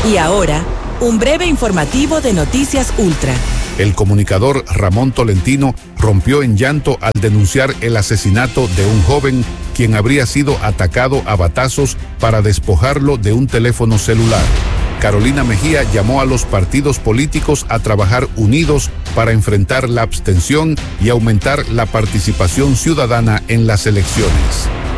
Y ahora, un breve informativo de Noticias Ultra. El comunicador Ramón Tolentino rompió en llanto al denunciar el asesinato de un joven quien habría sido atacado a batazos para despojarlo de un teléfono celular. Carolina Mejía llamó a los partidos políticos a trabajar unidos para enfrentar la abstención y aumentar la participación ciudadana en las elecciones.